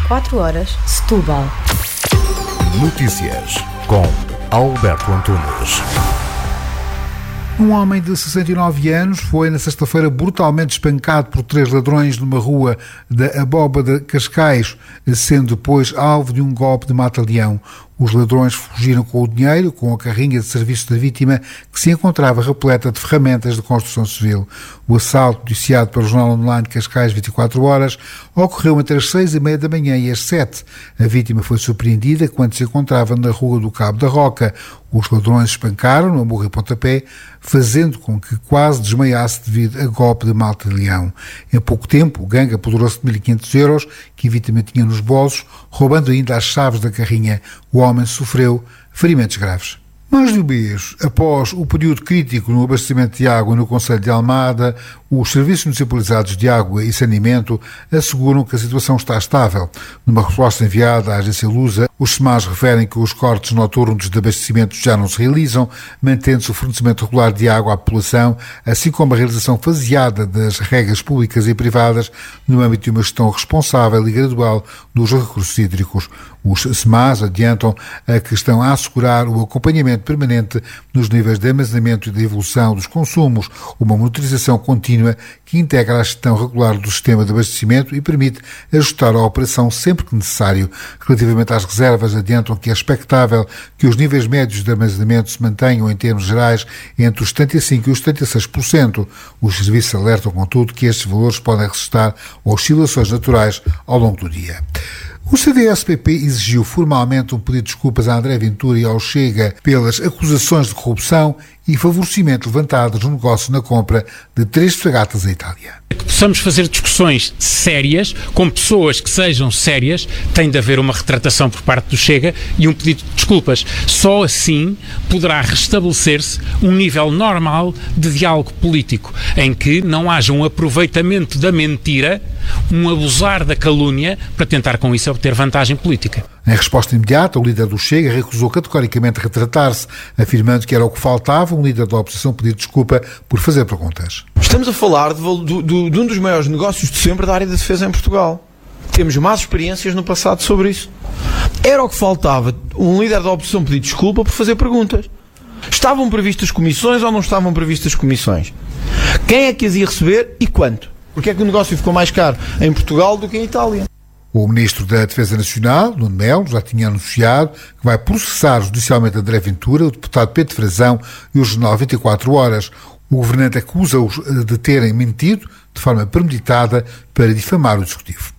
24 horas, Setúbal. Notícias com Alberto Antunes. Um homem de 69 anos foi na sexta-feira brutalmente espancado por 3 ladrões numa rua da Aboba de Cascais, sendo depois alvo de um golpe de mata-leão. Os ladrões fugiram com o dinheiro, com a carrinha de serviço da vítima, que se encontrava repleta de ferramentas de construção civil. O assalto, noticiado pelo jornal online Cascais 24 horas, ocorreu entre as 6h30 da manhã e as 7. A vítima foi surpreendida quando se encontrava na rua do Cabo da Roca. Os ladrões espancaram-no a murro e pontapé, fazendo com que quase desmaiasse devido a golpe de mata-leão. Em pouco tempo, o gangue apoderou-se de 1.500 euros que a vítima tinha nos bolsos, roubando ainda as chaves da carrinha. O homem sofreu ferimentos graves. Mais de um mês após o período crítico no abastecimento de água no concelho de Almada, os serviços municipalizados de água e saneamento asseguram que a situação está estável. Numa resposta enviada à agência Lusa, os SEMAS referem que os cortes noturnos de abastecimento já não se realizam, mantendo-se o fornecimento regular de água à população, assim como a realização faseada das regas públicas e privadas no âmbito de uma gestão responsável e gradual dos recursos hídricos. Os SEMAS adiantam que estão a assegurar o acompanhamento permanente nos níveis de armazenamento e de evolução dos consumos, uma monitorização contínua que integra a gestão regular do sistema de abastecimento e permite ajustar a operação sempre que necessário. Relativamente às reservas, adiantam que é expectável que os níveis médios de armazenamento se mantenham em termos gerais entre os 75% e os 76%. Os serviços alertam, contudo, que estes valores podem resistir a oscilações naturais ao longo do dia. O CDS-PP exigiu formalmente um pedido de desculpas a André Ventura e ao Chega pelas acusações de corrupção e favorecimento levantadas no negócio na compra de 3 fragatas à Itália. Que possamos fazer discussões sérias, com pessoas que sejam sérias, tem de haver uma retratação por parte do Chega e um pedido de desculpas. Só assim poderá restabelecer-se um nível normal de diálogo político, em que não haja um aproveitamento da mentira, um abusar da calúnia para tentar com isso obter vantagem política. Em resposta imediata, o líder do Chega recusou categoricamente retratar-se, afirmando que era o que faltava um líder da oposição pedir desculpa por fazer perguntas. Estamos a falar de um dos maiores negócios de sempre da área da defesa em Portugal. Temos más experiências no passado sobre isso. Era o que faltava, um líder da oposição pedir desculpa por fazer perguntas. Estavam previstas comissões ou não estavam previstas comissões? Quem é que as ia receber e quanto? Porque é que o negócio ficou mais caro em Portugal do que em Itália? O Ministro da Defesa Nacional, Nuno Melo, já tinha anunciado que vai processar judicialmente André Ventura, o deputado Pedro Frazão e o jornal 24 horas. O governante acusa-os de terem mentido de forma premeditada para difamar o Executivo.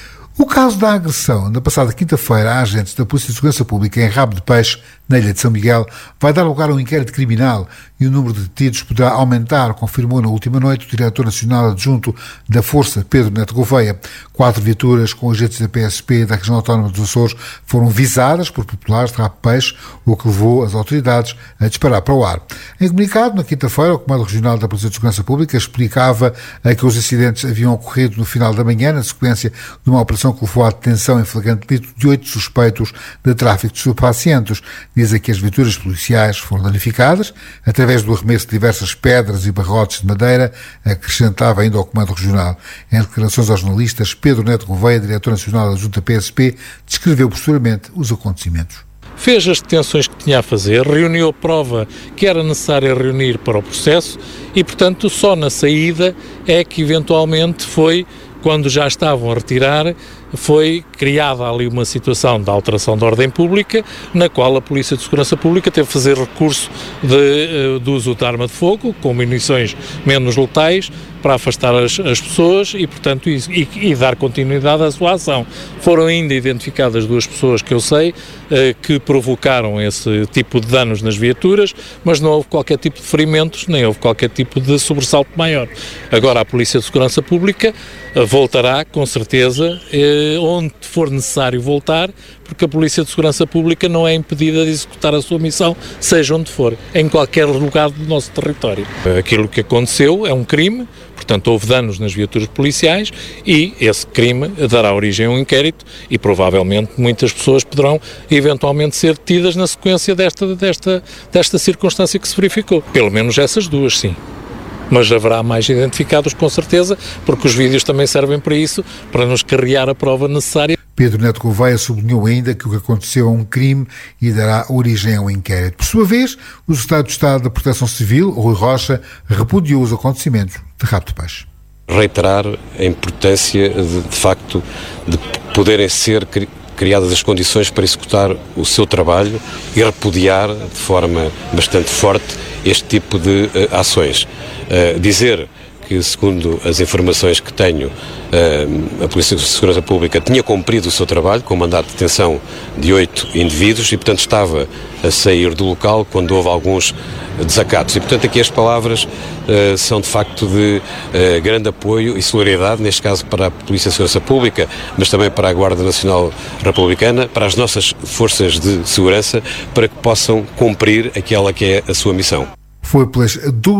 O caso da agressão na passada quinta-feira a agentes da Polícia de Segurança Pública em Rabo de Peixe, na Ilha de São Miguel, vai dar lugar a um inquérito criminal e o número de detidos poderá aumentar, confirmou na última noite o Diretor Nacional Adjunto da Força, Pedro Neto Gouveia. 4 viaturas com agentes da PSP da Região Autónoma dos Açores foram visadas por populares de Rabo de Peixe, o que levou as autoridades a disparar para o ar. Em comunicado, na quinta-feira, o Comando Regional da Polícia de Segurança Pública explicava que os incidentes haviam ocorrido no final da manhã, na sequência de uma operação que levou à detenção em flagrante delito de 8 suspeitos de tráfico de estupefacientes. Dizem que as viaturas policiais foram danificadas através do arremesso de diversas pedras e barrotes de madeira, acrescentava ainda ao Comando Regional. Em declarações aos jornalistas, Pedro Neto Gouveia, Diretor Nacional da Junta PSP, descreveu posteriormente os acontecimentos. Fez as detenções que tinha a fazer, reuniu a prova que era necessária reunir para o processo e, portanto, só na saída é que eventualmente foi, quando já estavam a retirar, foi criada ali uma situação de alteração da ordem pública, na qual a Polícia de Segurança Pública teve que fazer recurso de uso de arma de fogo, com munições menos letais, para afastar as pessoas e, portanto, e dar continuidade à sua ação. Foram ainda identificadas 2 pessoas que eu sei que provocaram esse tipo de danos nas viaturas, mas não houve qualquer tipo de ferimentos, nem houve qualquer tipo de sobressalto maior. Agora a Polícia de Segurança Pública voltará, com certeza, onde for necessário voltar, porque a Polícia de Segurança Pública não é impedida de executar a sua missão, seja onde for, em qualquer lugar do nosso território. Aquilo que aconteceu é um crime, portanto houve danos nas viaturas policiais e esse crime dará origem a um inquérito e provavelmente muitas pessoas poderão eventualmente ser detidas na sequência desta circunstância que se verificou. Pelo menos essas 2, sim. Mas haverá mais identificados com certeza, porque os vídeos também servem para isso, para nos carregar a prova necessária. Pedro Neto Gouveia sublinhou ainda que o que aconteceu é um crime e dará origem a um inquérito. Por sua vez, o secretário de Estado da Proteção Civil, Rui Rocha, repudiou os acontecimentos de rapto de peixe. Reiterar a importância, de facto, de poderem ser criadas as condições para executar o seu trabalho e repudiar de forma bastante forte este tipo de ações. Dizer que, segundo as informações que tenho, a Polícia de Segurança Pública tinha cumprido o seu trabalho com mandato de detenção de 8 indivíduos e, portanto, estava a sair do local quando houve alguns desacatos. E, portanto, aqui as palavras são, de facto, de grande apoio e solidariedade, neste caso para a Polícia de Segurança Pública, mas também para a Guarda Nacional Republicana, para as nossas forças de segurança, para que possam cumprir aquela que é a sua missão. Foi pelas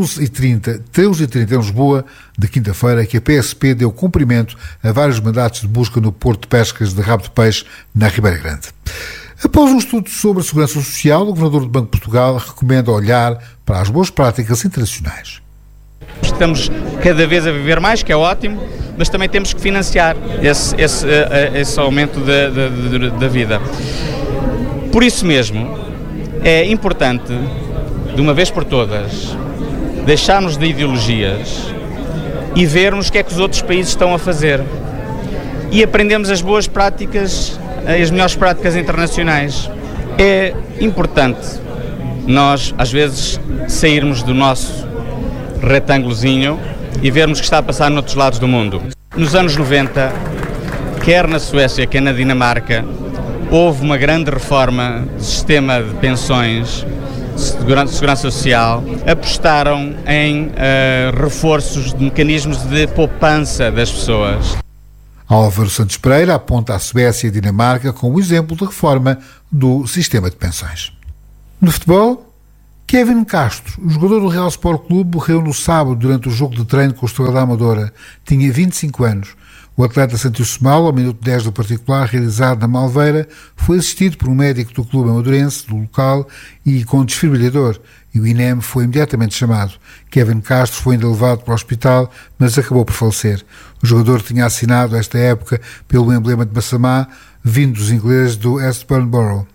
13h30 em Lisboa, de quinta-feira, que a PSP deu cumprimento a vários mandatos de busca no Porto de Pescas de Rabo de Peixe, na Ribeira Grande. Após um estudo sobre a segurança social, o Governador do Banco de Portugal recomenda olhar para as boas práticas internacionais. Estamos cada vez a viver mais, que é ótimo, mas também temos que financiar esse aumento da vida. Por isso mesmo, é importante, de uma vez por todas, deixarmos de ideologias e vermos o que é que os outros países estão a fazer e aprendermos as boas práticas, as melhores práticas internacionais. É importante nós, às vezes, sairmos do nosso retângulozinho e vermos o que está a passar noutros lados do mundo. Nos anos 90, quer na Suécia, quer na Dinamarca, houve uma grande reforma do sistema de pensões, de segurança social, apostaram em reforços de mecanismos de poupança das pessoas. Álvaro Santos Pereira aponta a Suécia e a Dinamarca como exemplo de reforma do sistema de pensões. No futebol, Kevin Castro, o jogador do Real Sport Clube, morreu no sábado durante o jogo de treino com o Estrela da Amadora. Tinha 25 anos. O atleta sentiu-se mal ao minuto 10 do particular realizado na Malveira, foi assistido por um médico do clube amadorense, do local, e com desfibrilhador, e o INEM foi imediatamente chamado. Kevin Castro foi ainda levado para o hospital, mas acabou por falecer. O jogador tinha assinado esta época pelo emblema de Massamá, vindo dos ingleses do Eastbourne Borough.